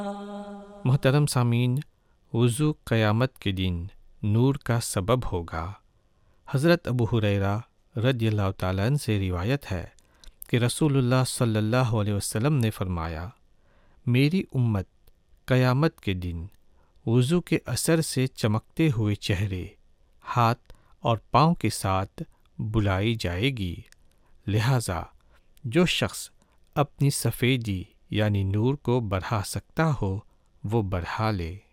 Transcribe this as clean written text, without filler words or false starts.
मोहतरम सामीन, वज़ू क़यामत के दिन नूर का सबब होगा। हज़रत अबू हुरैरा रज़ियल्लाहु ताला अन्हु से रिवायत है कि रसूलुल्लाह सल्लल्लाहु अलैहि वसल्लम ने फरमाया, मेरी उम्मत क़यामत के दिन वज़ू के असर से चमकते हुए चेहरे, हाथ और पाँव के साथ बुलाई जाएगी। लिहाजा जो शख्स अपनी सफ़ेदी यानी नूर को बढ़ा सकता हो वो बढ़ा ले।